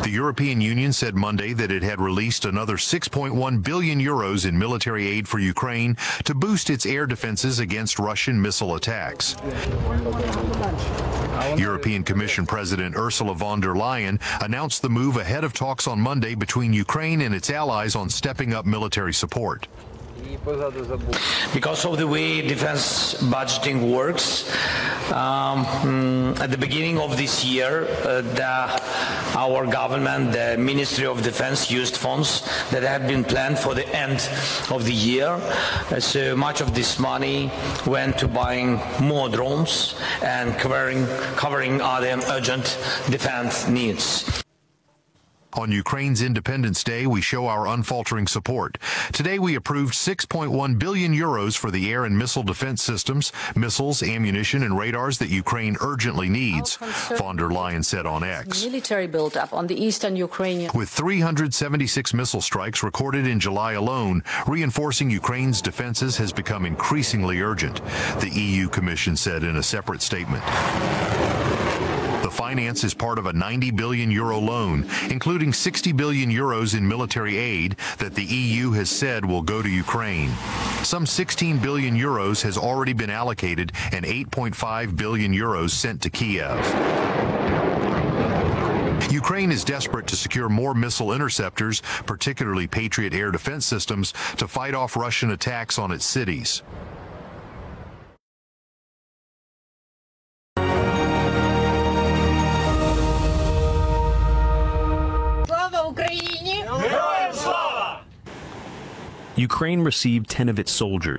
The European Union said Monday that it had released another 6.1 billion euros in military aid for Ukraine to boost its air defenses against Russian missile attacks. European Commission President Ursula von der Leyen announced the move ahead of talks on Monday between Ukraine and its allies on stepping up military support. Because of the way defense budgeting works, at the beginning of this year, our government, the Ministry of Defense, used funds that had been planned for the end of the year. So much of this money went to buying more drones and covering other urgent defense needs. On Ukraine's Independence Day, we show our unfaltering support. Today, we approved 6.1 billion euros for the air and missile defense systems, missiles, ammunition, and radars that Ukraine urgently needs, von der Leyen said on X. Military buildup on the eastern Ukrainian. With 376 missile strikes recorded in July alone, reinforcing Ukraine's defenses has become increasingly urgent, the EU Commission said in a separate statement. The finance is part of a 90 billion euro loan, including 60 billion euros in military aid that the EU has said will go to Ukraine. Some 16 billion euros has already been allocated and 8.5 billion euros sent to Kiev. Ukraine is desperate to secure more missile interceptors, particularly Patriot air defense systems, to fight off Russian attacks on its cities. Ukraine received 10 of its soldiers